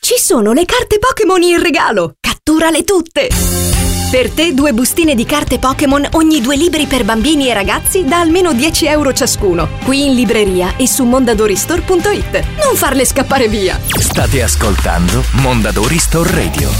Ci sono le carte Pokémon in regalo! Catturale tutte! Per te 2 bustine di carte Pokémon ogni 2 libri per bambini e ragazzi da almeno 10 euro ciascuno. Qui in libreria e su mondadoristore.it. Non farle scappare via! State ascoltando Mondadori Store Radio.